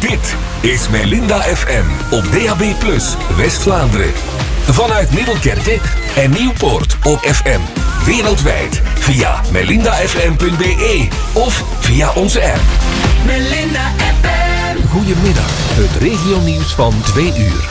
Dit is Melinda FM op DAB+, West-Vlaanderen. Vanuit Middelkerke en Nieuwpoort op FM. Wereldwijd via melindafm.be of via onze app. Melinda FM. Goedemiddag, het regionieuws van 2 uur.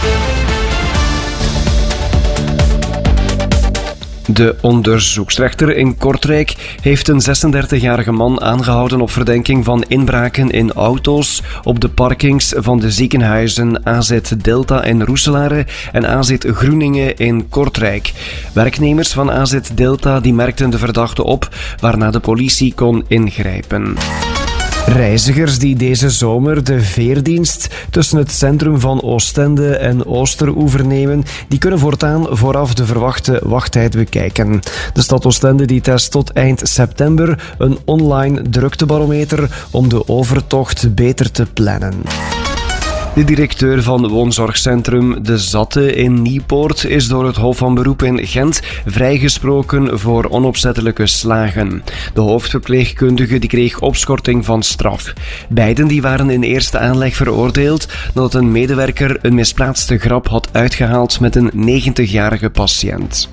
De onderzoeksrechter in Kortrijk heeft een 36-jarige man aangehouden op verdenking van inbraken in auto's op de parkings van de ziekenhuizen AZ Delta in Roeselare en AZ Groeningen in Kortrijk. Werknemers van AZ Delta die merkten de verdachte op, waarna de politie kon ingrijpen. Reizigers die deze zomer de veerdienst tussen het centrum van Oostende en Oosteroever nemen, die kunnen voortaan vooraf de verwachte wachttijd bekijken. De stad Oostende die test tot eind september een online druktebarometer om de overtocht beter te plannen. De directeur van woonzorgcentrum De Zatte in Nieuwpoort is door het Hof van Beroep in Gent vrijgesproken voor onopzettelijke slagen. De hoofdverpleegkundige die kreeg opschorting van straf. Beiden die waren in eerste aanleg veroordeeld nadat een medewerker een misplaatste grap had uitgehaald met een 90-jarige patiënt.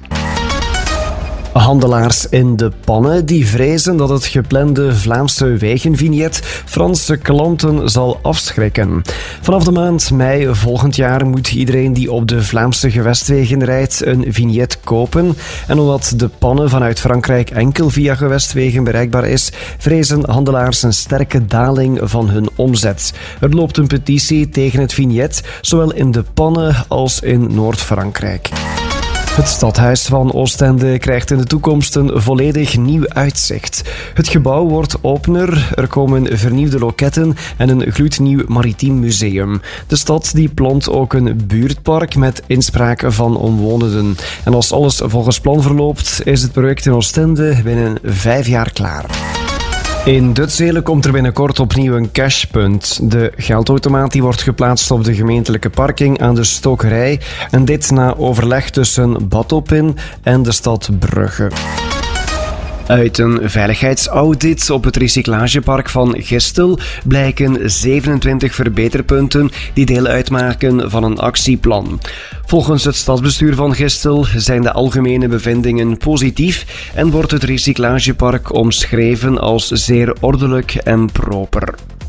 Handelaars in de pannen die vrezen dat het geplande Vlaamse wegenvignet Franse klanten zal afschrikken. Vanaf de maand mei volgend jaar moet iedereen die op de Vlaamse gewestwegen rijdt een vignet kopen. En omdat de pannen vanuit Frankrijk enkel via gewestwegen bereikbaar is, vrezen handelaars een sterke daling van hun omzet. Er loopt een petitie tegen het vignet, zowel in de pannen als in Noord-Frankrijk. Het stadhuis van Oostende krijgt in de toekomst een volledig nieuw uitzicht. Het gebouw wordt opener, er komen vernieuwde loketten en een gloednieuw maritiem museum. De stad die plant ook een buurtpark met inspraak van omwonenden. En als alles volgens plan verloopt, is het project in Oostende binnen 5 jaar klaar. In Dutzele komt er binnenkort opnieuw een cashpunt. De geldautomaat die wordt geplaatst op de gemeentelijke parking aan de Stokerij. En dit na overleg tussen Batopin en de stad Brugge. Uit een veiligheidsaudit op het recyclagepark van Gistel blijken 27 verbeterpunten die deel uitmaken van een actieplan. Volgens het stadsbestuur van Gistel zijn de algemene bevindingen positief en wordt het recyclagepark omschreven als zeer ordelijk en proper.